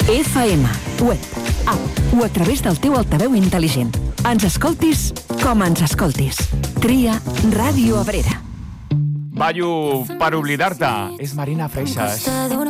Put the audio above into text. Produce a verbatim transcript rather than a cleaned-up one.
F M, web, app o a través del teu altaveu intel·ligent. Ens escoltis com ens escoltis. Tria Ràdio Abrera. Ballo per oblidar-te. És Marina Freixas.